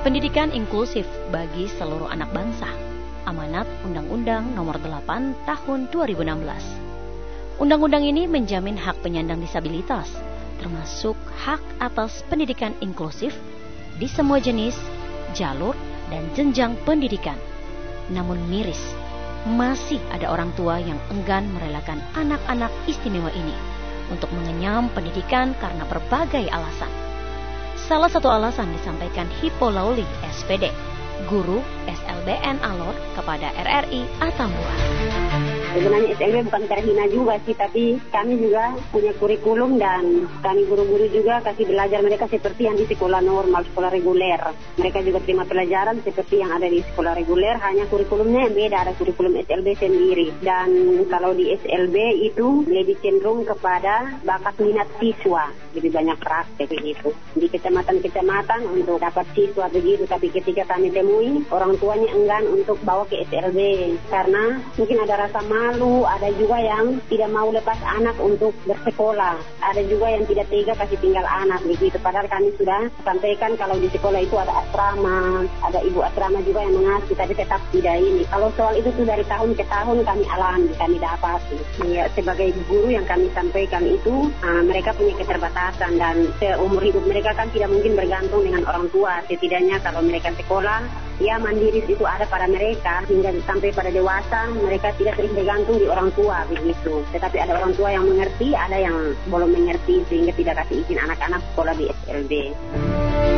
Pendidikan inklusif bagi seluruh anak bangsa. Amanat Undang-Undang Nomor 8 Tahun 2016. Undang-undang ini menjamin hak penyandang disabilitas, termasuk hak atas pendidikan inklusif di semua jenis, jalur, dan jenjang pendidikan. Namun miris, masih ada orang tua yang enggan merelakan anak-anak istimewa ini untuk mengenyam pendidikan karena berbagai alasan. Salah satu alasan disampaikan Hippo Lauli, SPD, guru SLBN Alor kepada RRI Atambua. Sebenarnya SLB bukan terhina juga sih, tapi kami juga punya kurikulum dan kami guru-guru juga kasih belajar mereka seperti yang di sekolah normal, sekolah reguler. Mereka juga terima pelajaran seperti yang ada di sekolah reguler, hanya kurikulumnya yang beda, ada kurikulum SLB sendiri. Dan kalau di SLB itu lebih cenderung kepada bakat minat siswa, lebih banyak praktek begitu. Di kecamatan-kecamatan untuk dapat siswa begitu, tapi ketika kami temui, orang tuanya enggan untuk bawa ke SLB karena mungkin ada rasa malu, ada juga yang tidak mau lepas anak untuk bersekolah, ada juga yang tidak tega kasih tinggal anak begitu. Padahal kami sudah sampaikan kalau di sekolah itu ada asrama, ada ibu asrama juga yang mengasuh, tapi tetap tidak ini. Kalau soal itu tuh dari tahun ke tahun kami alami, kami dapati. Ya, sebagai guru yang kami sampaikan itu, mereka punya keterbatasan dan seumur hidup mereka kan tidak mungkin bergantung dengan orang tua. Setidaknya kalau mereka sekolah, ya mandiri itu ada pada mereka hingga sampai pada dewasa, mereka tidak terus bergantung di orang tua begitu. Tetapi ada orang tua yang mengerti, ada yang belum mengerti sehingga tidak kasih izin anak-anak sekolah di SLB.